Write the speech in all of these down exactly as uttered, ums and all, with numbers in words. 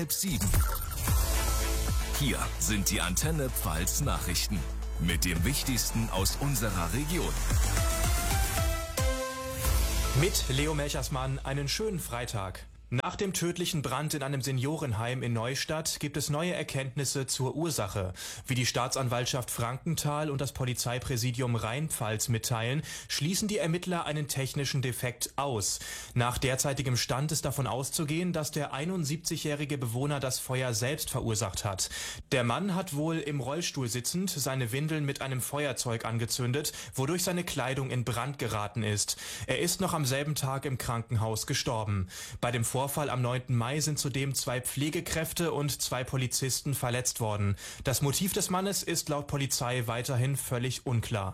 Halb sieben. Hier sind die Antenne Pfalz Nachrichten mit dem Wichtigsten aus unserer Region. Mit Leo Melchersmann einen schönen Freitag. Nach dem tödlichen Brand in einem Seniorenheim in Neustadt gibt es neue Erkenntnisse zur Ursache. Wie die Staatsanwaltschaft Frankenthal und das Polizeipräsidium Rheinpfalz mitteilen, schließen die Ermittler einen technischen Defekt aus. Nach derzeitigem Stand ist davon auszugehen, dass der einundsiebzigjährige Bewohner das Feuer selbst verursacht hat. Der Mann hat wohl im Rollstuhl sitzend seine Windeln mit einem Feuerzeug angezündet, wodurch seine Kleidung in Brand geraten ist. Er ist noch am selben Tag im Krankenhaus gestorben. Bei dem Vorfall am neunten Mai sind zudem zwei Pflegekräfte und zwei Polizisten verletzt worden. Das Motiv des Mannes ist laut Polizei weiterhin völlig unklar.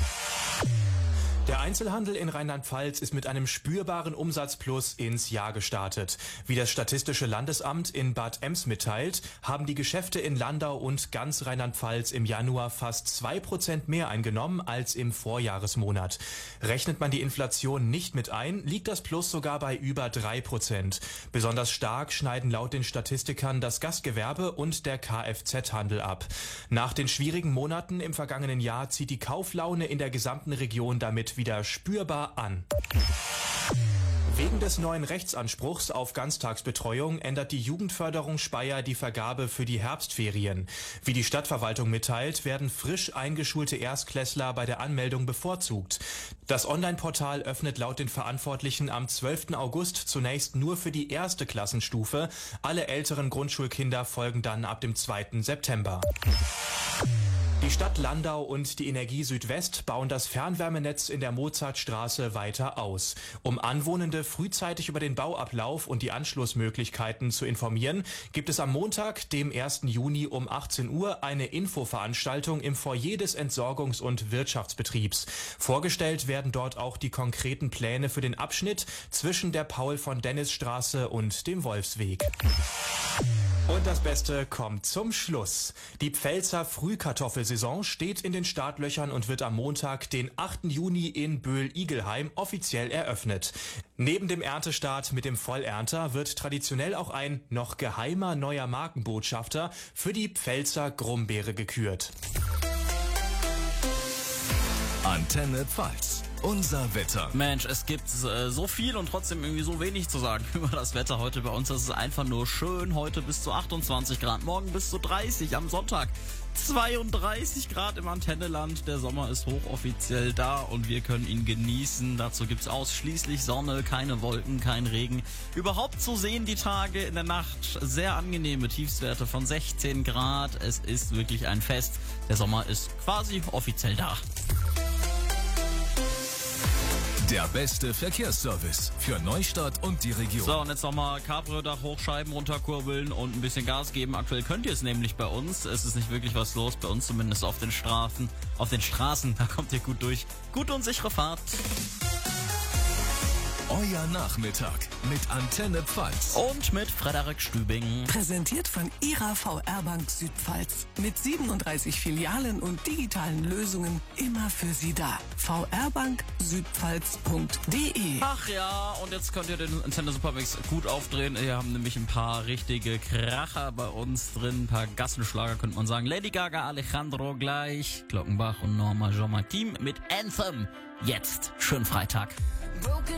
Der Einzelhandel in Rheinland-Pfalz ist mit einem spürbaren Umsatzplus ins Jahr gestartet. Wie das Statistische Landesamt in Bad Ems mitteilt, haben die Geschäfte in Landau und ganz Rheinland-Pfalz im Januar fast zwei Prozent mehr eingenommen als im Vorjahresmonat. Rechnet man die Inflation nicht mit ein, liegt das Plus sogar bei über drei Prozent. Besonders stark schneiden laut den Statistikern das Gastgewerbe und der Kfz-Handel ab. Nach den schwierigen Monaten im vergangenen Jahr zieht die Kauflaune in der gesamten Region damit wieder spürbar an. Wegen des neuen Rechtsanspruchs auf Ganztagsbetreuung ändert die Jugendförderung Speyer die Vergabe für die Herbstferien. Wie die Stadtverwaltung mitteilt, werden frisch eingeschulte Erstklässler bei der Anmeldung bevorzugt. Das Online-Portal öffnet laut den Verantwortlichen am zwölften August zunächst nur für die erste Klassenstufe. Alle älteren Grundschulkinder folgen dann ab dem zweiten September. Die Stadt Landau und die Energie Südwest bauen das Fernwärmenetz in der Mozartstraße weiter aus. Um Anwohnende frühzeitig über den Bauablauf und die Anschlussmöglichkeiten zu informieren, gibt es am Montag, dem ersten Juni um achtzehn Uhr, eine Infoveranstaltung im Foyer des Entsorgungs- und Wirtschaftsbetriebs. Vorgestellt werden dort auch die konkreten Pläne für den Abschnitt zwischen der Paul-von-Dennis-Straße und dem Wolfsweg. Und das Beste kommt zum Schluss. Die Pfälzer Frühkartoffelsaison steht in den Startlöchern und wird am Montag, den achten Juni in Böhl-Igelheim offiziell eröffnet. Neben dem Erntestart mit dem Vollernter wird traditionell auch ein noch geheimer neuer Markenbotschafter für die Pfälzer Grumbeere gekürt. Antenne Pfalz. Unser Wetter. Mensch, es gibt äh, so viel und trotzdem irgendwie so wenig zu sagen über das Wetter heute bei uns. Das ist einfach nur schön. Heute bis zu achtundzwanzig Grad, morgen bis zu dreißig, am Sonntag zweiunddreißig Grad im Antenneland. Der Sommer ist hochoffiziell da und wir können ihn genießen. Dazu gibt's ausschließlich Sonne, keine Wolken, kein Regen. Überhaupt zu sehen die Tage in der Nacht. Sehr angenehme Tiefstwerte von sechzehn Grad. Es ist wirklich ein Fest. Der Sommer ist quasi offiziell da. Der beste Verkehrsservice für Neustadt und die Region. So, und jetzt nochmal Cabrio-Dach hochscheiben, runterkurbeln und ein bisschen Gas geben. Aktuell könnt ihr es nämlich bei uns. Es ist nicht wirklich was los, bei uns zumindest auf den Straßen. Auf den Straßen, da kommt ihr gut durch. Gute und sichere Fahrt. Euer Nachmittag mit Antenne Pfalz. Und mit Frederik Stübing. Präsentiert von Ihrer V R Bank Südpfalz. Mit siebenunddreißig Filialen und digitalen Lösungen immer für Sie da. v r bank südpfalz punkt d e. Ach ja, und jetzt könnt ihr den Antenne Supermix gut aufdrehen. Wir haben nämlich ein paar richtige Kracher bei uns drin. Ein paar Gassenschlager, könnte man sagen. Lady Gaga, Alejandro gleich, Glockenbach und Norma Jean-Martin mit Anthem. Jetzt. Schönen Freitag. Broken